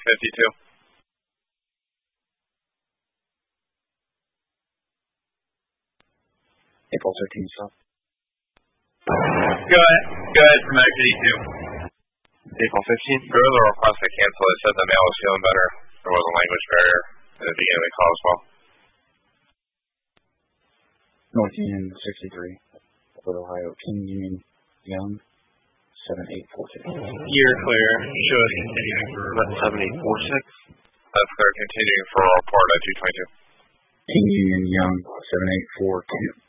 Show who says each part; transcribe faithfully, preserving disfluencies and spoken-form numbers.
Speaker 1: fifty-two.
Speaker 2: April thirteen, stop.
Speaker 1: Go ahead. Go ahead from exit E two.
Speaker 3: April fifteen.
Speaker 1: There was a request to cancel. It said the mail was feeling better. There was a language barrier at the beginning of the call as well.
Speaker 2: North Union sixty-three. Fort Ohio, King Union Young, seven eight four six.
Speaker 1: You're clear. Show us continuing for
Speaker 3: seven eight four six.
Speaker 1: That's clear. Continuing for a report at two twenty-two.
Speaker 2: King Union Young, seven eight four two.